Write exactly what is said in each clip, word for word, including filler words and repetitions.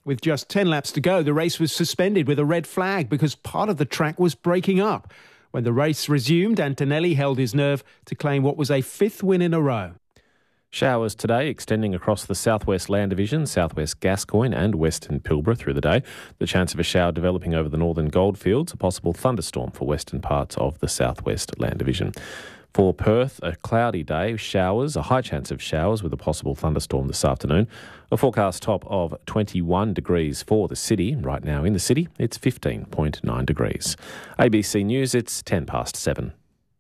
With just ten laps to go, the race was suspended with a red flag because part of the track was breaking up. When the race resumed, Antonelli held his nerve to claim what was a fifth win in a row. Showers today extending across the Southwest Land Division, Southwest Gascoyne and Western Pilbara through the day. The chance of a shower developing over the northern goldfields, a possible thunderstorm for western parts of the Southwest Land Division. For Perth, a cloudy day, showers, a high chance of showers with a possible thunderstorm this afternoon. A forecast top of twenty-one degrees for the city. Right now in the city, it's fifteen point nine degrees. A B C News, it's ten past seven.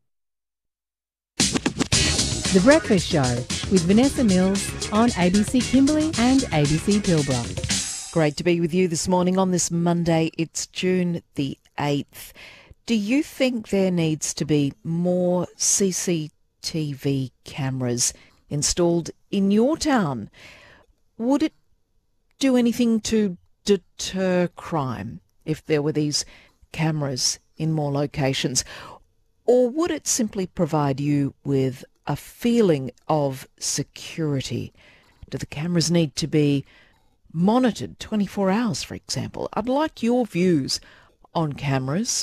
The Breakfast Show with Vanessa Mills on A B C Kimberley and A B C Pilbara. Great to be with you this morning on this Monday. It's June the eighth. Do you think there needs to be more C C T V cameras installed in your town? Would it do anything to deter crime if there were these cameras in more locations? Or would it simply provide you with a feeling of security? Do the cameras need to be monitored twenty-four hours, for example? I'd like your views on cameras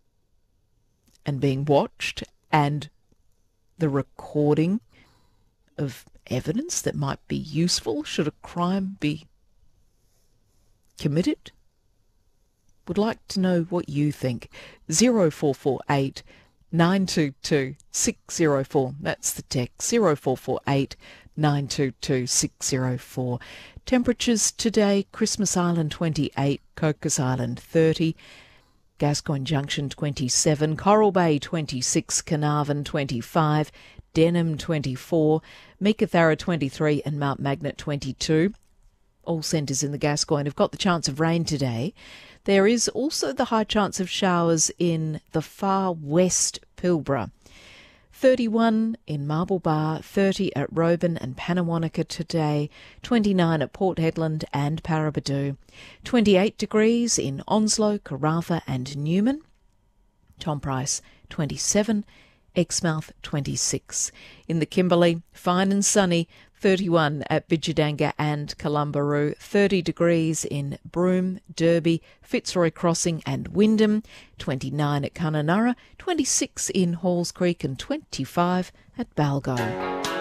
and being watched and the recording of evidence that might be useful should a crime be committed. Would like to know what you think. zero four four eight nine two two six zero four. That's the text. zero four four eight nine two two six zero four. Temperatures today, Christmas Island twenty-eight, Cocos Island thirty, Gascoyne Junction twenty-seven, Coral Bay twenty-six, Carnarvon twenty-five, Denham twenty-four, Meekatharra twenty-three and Mount Magnet twenty-two. All centres in the Gascoyne have got the chance of rain today. There is also the high chance of showers in the far west Pilbara. thirty-one in Marble Bar, thirty at Roban and Panawanaka today, twenty-nine at Port Hedland and Paraburdoo, twenty-eight degrees in Onslow, Karratha and Newman, Tom Price twenty-seven, Exmouth twenty-six. In the Kimberley, fine and sunny, thirty-one at Bidjadanga and Columbaroo, thirty degrees in Broome, Derby, Fitzroy Crossing and Wyndham, twenty-nine at Kununurra, twenty-six in Halls Creek and twenty-five at Balgo.